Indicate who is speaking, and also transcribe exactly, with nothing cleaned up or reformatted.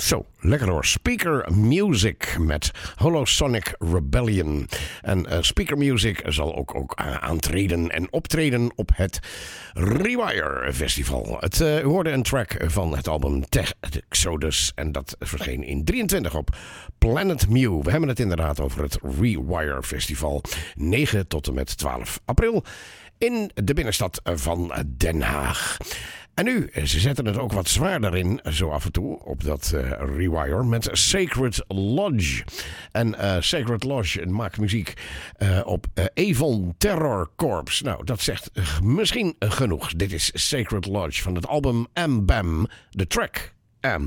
Speaker 1: Zo, lekker hoor. Speaker Music met Holosonic Rebellion. En uh, Speaker Music zal ook, ook uh, aantreden en optreden op het Rewire Festival. Het uh, hoorde een track van het album Tech Exodus en dat verscheen in drieëntwintig op Planet Mew. We hebben het inderdaad over het Rewire Festival. negen tot en met twaalf april in de binnenstad van Den Haag. En nu, ze zetten het ook wat zwaarder in, zo af en toe, op dat uh, Rewire, met Sacred Lodge. En uh, Sacred Lodge maakt muziek uh, op uh, Avon Terror Corps. Nou, dat zegt uh, misschien genoeg. Dit is Sacred Lodge van het album Am Bam, de track Am.